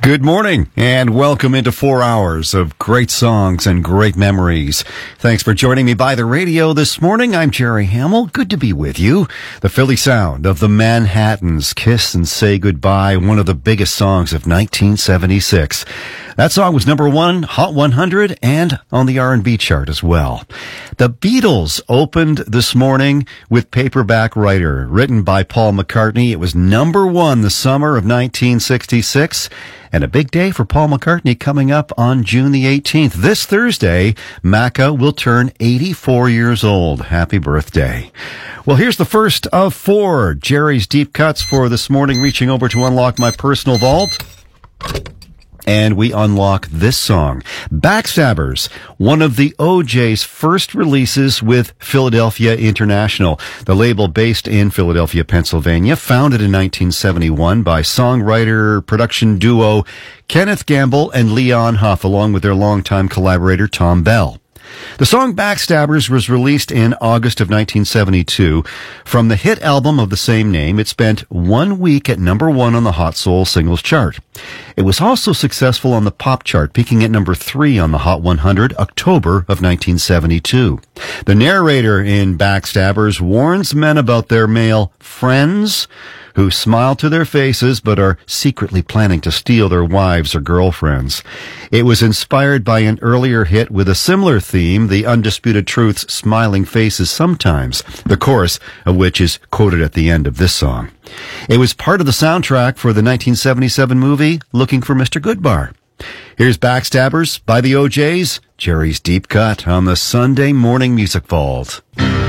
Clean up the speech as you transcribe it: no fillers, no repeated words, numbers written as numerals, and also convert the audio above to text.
Good morning and welcome into 4 hours of great songs and great memories. Thanks for joining me by the radio this morning. I'm Jerry Hamill. Good to be with you. The Philly sound of the Manhattans, Kiss and Say Goodbye, one of the biggest songs of 1976. That song was number one, Hot 100, and on the R&B chart as well. The Beatles opened this morning with Paperback Writer, written by Paul McCartney. It was number one the summer of 1966. And a big day for Paul McCartney coming up on June the 18th. This Thursday, Macca will turn 84 years old. Happy birthday. Well, here's the first of four Jerry's Deep Cuts for this morning, reaching over to unlock my personal vault. And we unlock this song, Backstabbers, one of the O'Jays' first releases with Philadelphia International, the label based in Philadelphia, Pennsylvania, founded in 1971 by songwriter production duo Kenneth Gamble and Leon Huff, along with their longtime collaborator Tom Bell. The song Backstabbers was released in August of 1972 from the hit album of the same name. It spent 1 week at number one on the Hot Soul Singles Chart. It was also successful on the pop chart, peaking at number 3 on the Hot 100, October of 1972. The narrator in Backstabbers warns men about their male friends who smile to their faces but are secretly planning to steal their wives or girlfriends. It was inspired by an earlier hit with a similar theme, The Undisputed Truth's Smiling Faces Sometimes, the chorus of which is quoted at the end of this song. It was part of the soundtrack for the 1977 movie Looking for Mr. Goodbar. Here's Backstabbers by the O'Jays, Jerry's Deep Cut on the Sunday Morning Music Vault.